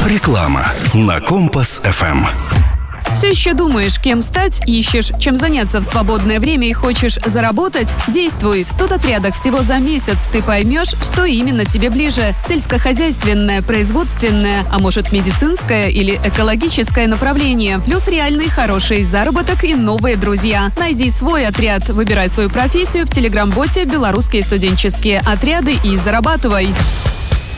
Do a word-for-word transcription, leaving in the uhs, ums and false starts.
Реклама на Компас эф эм. Все еще думаешь, кем стать, ищешь, чем заняться в свободное время и хочешь заработать? Действуй! В студотрядах всего за месяц ты поймешь, что именно тебе ближе. Сельскохозяйственное, производственное, а может медицинское или экологическое направление. Плюс реальный хороший заработок и новые друзья. Найди свой отряд, выбирай свою профессию в телеграм-боте «Белорусские студенческие отряды» и зарабатывай.